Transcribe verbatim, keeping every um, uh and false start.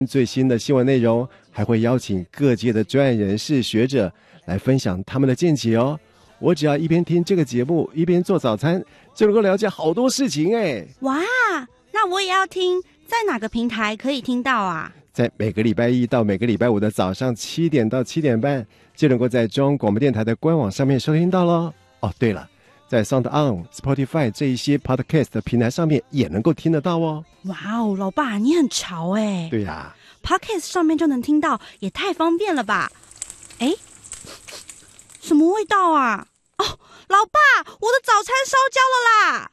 最新的新闻内容，还会邀请各界的专业人士、学者来分享他们的见解哦。我只要一边听这个节目，一边做早餐，就能够了解好多事情哎！ 哇，那我也要听，在哪个平台可以听到啊？ 在每个礼拜一到每个礼拜五的早上七点到七点半，就能够在中央广播电台的官网上面收听到咯。哦，对了，在 SoundOn、Spotify 这一些 Podcast 的平台上面也能够听得到哦。 哇哦，老爸你很潮哎！ 对呀、啊、 ，Podcast 上面就能听到，也太方便了吧？哎，什么味道啊？哦，老爸，我的早餐烧焦了啦！